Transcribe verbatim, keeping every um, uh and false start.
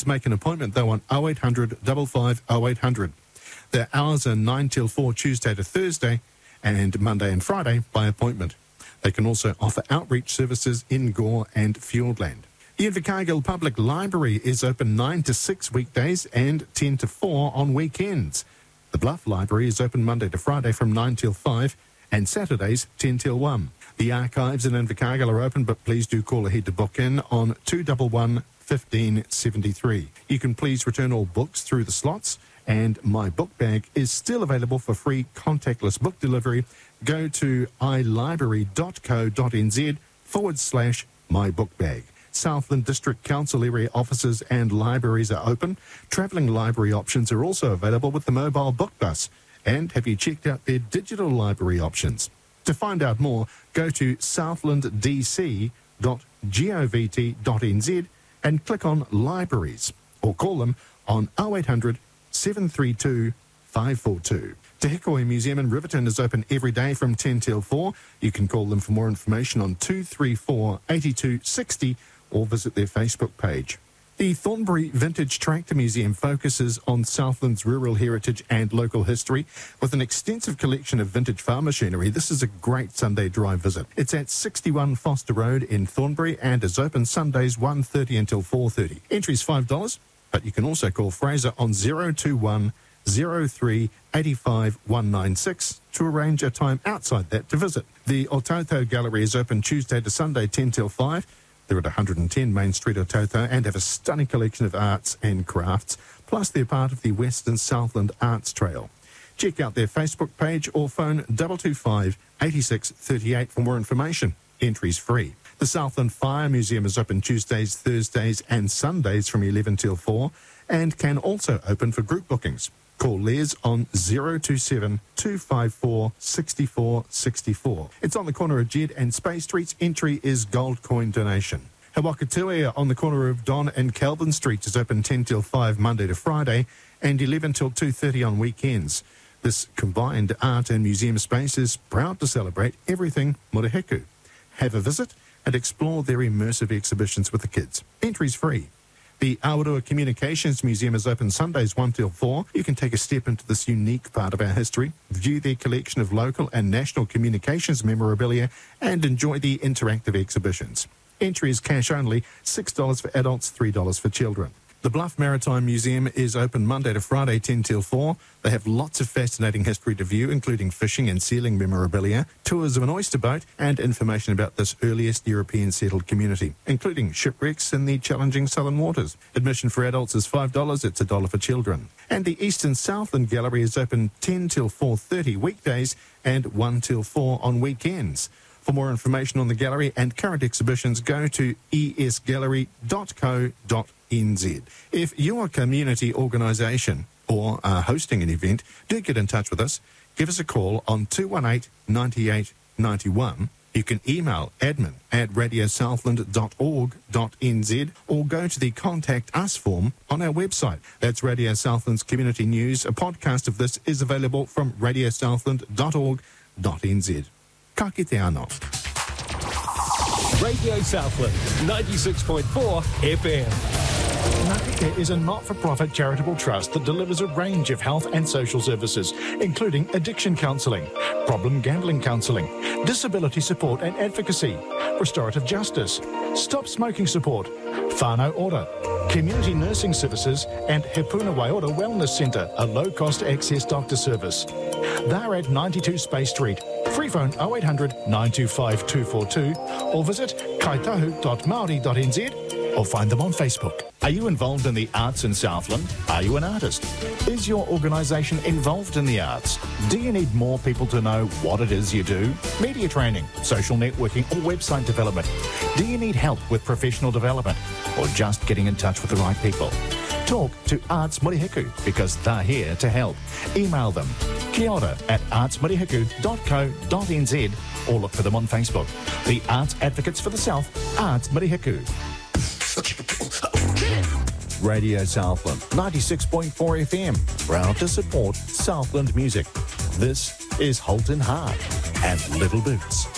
make an appointment, though, on oh eight hundred, five five oh eight hundred. Their hours are nine till four Tuesday to Thursday and Monday and Friday by appointment. They can also offer outreach services in Gore and Fiordland. The Invercargill Public Library is open nine to six weekdays and ten to four on weekends. The Bluff Library is open Monday to Friday from nine till five and Saturdays ten till one. The archives in Invercargill are open, but please do call ahead to book in on two one one, fifteen seventy-three. You can please return all books through the slots, and My Book Bag is still available for free contactless book delivery. Go to ilibrary.co.nz forward slash My Book Bag. Southland District Council area offices and libraries are open. Travelling library options are also available with the mobile book bus. And have you checked out their digital library options? To find out more, go to southland d c dot govt dot n z and click on Libraries, or call them on oh eight hundred, seven three two, five four two. Te Hikoi Museum in Riverton is open every day from ten till four. You can call them for more information on two three four, eight two six zero or visit their Facebook page. The Thornbury Vintage Tractor Museum focuses on Southland's rural heritage and local history. With an extensive collection of vintage farm machinery, this is a great Sunday drive visit. It's at sixty-one Foster Road in Thornbury and is open Sundays one thirty until four thirty. Entry's five dollars, but you can also call Fraser on zero two one, zero three, eight five, one nine six to arrange a time outside that to visit. The Otauto Gallery is open Tuesday to Sunday ten till five. They're at one hundred ten Main Street, Otauto, and have a stunning collection of arts and crafts, plus they're part of the Western Southland Arts Trail. Check out their Facebook page or phone two two five, eight six three eight for more information. Entry's free. The Southland Fire Museum is open Tuesdays, Thursdays and Sundays from eleven till four and can also open for group bookings. Call Les on zero two seven, two five four, six four six four. It's on the corner of Jed and Spey Streets. Entry is gold coin donation. Hawakatui on the corner of Don and Calvin Streets is open ten till five Monday to Friday and eleven till two thirty on weekends. This combined art and museum space is proud to celebrate everything Murihiku. Have a visit and explore their immersive exhibitions with the kids. Entry's free. The Awarua Communications Museum is open Sundays one till four. You can take a step into this unique part of our history, view their collection of local and national communications memorabilia, and enjoy the interactive exhibitions. Entry is cash only, six dollars for adults, three dollars for children. The Bluff Maritime Museum is open Monday to Friday, ten till four. They have lots of fascinating history to view, including fishing and sealing memorabilia, tours of an oyster boat, and information about this earliest European settled community, including shipwrecks in the challenging southern waters. Admission for adults is five dollars, it's a dollar for children. And the Eastern Southland Gallery is open ten till four thirty weekdays and one till four on weekends. For more information on the gallery and current exhibitions, go to e s gallery dot co dot n z. If you're a community organisation or are hosting an event, do get in touch with us. Give us a call on two one eight, nine eight nine one. You can email admin at radio southland dot org dot n z or go to the Contact Us form on our website. That's Radio Southland's Community News. A podcast of this is available from radio southland dot org dot n z. Ka kite anō. Radio Southland, ninety-six point four F M. Ngākeke is a not-for-profit charitable trust that delivers a range of health and social services, including addiction counselling, problem gambling counselling, disability support and advocacy, restorative justice, stop smoking support, whānau ora, community nursing services, and He Puna Waiora Wellness Centre, a low-cost access doctor service. They're at ninety-two Space Street. Free phone oh eight hundred, nine two five, two four two or visit kaitahu dot maori dot n z or find them on Facebook. Are you involved in the arts in Southland? Are you an artist? Is your organisation involved in the arts? Do you need more people to know what it is you do? Media training, social networking or website development? Do you need help with professional development or just getting in touch with the right people? Talk to Arts Murihiku because they're here to help. Email them kia ora at arts murihiku dot co dot n z or look for them on Facebook. The Arts Advocates for the South, Arts Murihiku. Radio Southland, ninety-six point four F M, proud to support Southland music. This is Holton Heart and Little Boots.